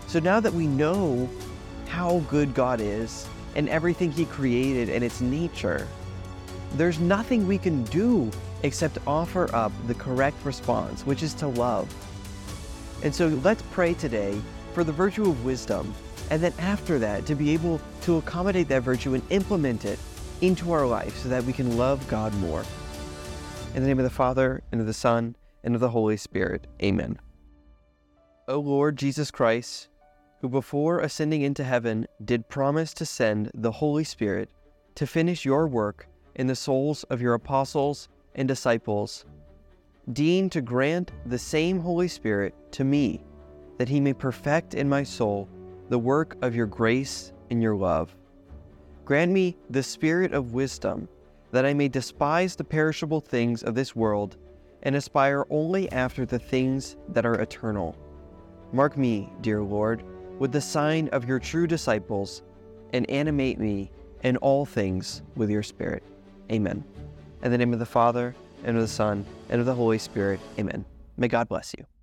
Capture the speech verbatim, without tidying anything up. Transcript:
So now that we know how good God is and everything He created and its nature, there's nothing we can do except offer up the correct response, which is to love. And so let's pray today for the virtue of wisdom, and then after that, to be able to accommodate that virtue and implement it into our life so that we can love God more. In the name of the Father, and of the Son, and of the Holy Spirit. Amen. O Lord Jesus Christ, who before ascending into heaven did promise to send the Holy Spirit to finish your work in the souls of your apostles and disciples, deign to grant the same Holy Spirit to me, that He may perfect in my soul the work of your grace and your love. Grant me the spirit of wisdom, that I may despise the perishable things of this world and aspire only after the things that are eternal. Mark me, dear Lord, with the sign of your true disciples, and animate me in all things with your Spirit. Amen. In the name of the Father, and of the Son, and of the Holy Spirit. Amen. May God bless you.